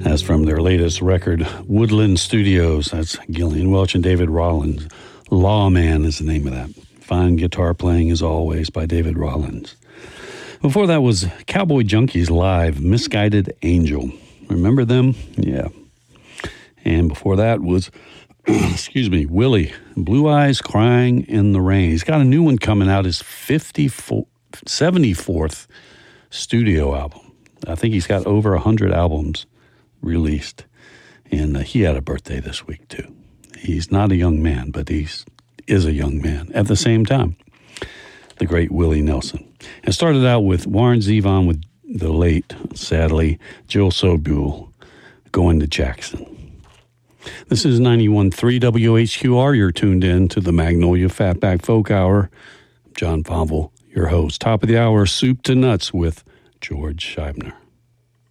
That's from their latest record, Woodland Studios. That's Gillian Welch and David Rollins. Lawman is the name of that. Fine guitar playing, as always, by David Rollins. Before that was Cowboy Junkies Live, Misguided Angel. Remember them? Yeah. And before that was, Willie, Blue Eyes Crying in the Rain. He's got a new one coming out, his 74th studio album. I think he's got over 100 albums released. And he had a birthday this week, too. He's not a young man, but he is a young man at the same time. The great Willie Nelson. And started out with Warren Zevon with the late, sadly, Jill Sobule, Going to Jackson. This is 91.3 WHQR. You're tuned in to the Magnolia Fatback Folk Hour. I'm John Favell, your host. Top of the hour, Soup to Nuts with George Scheibner.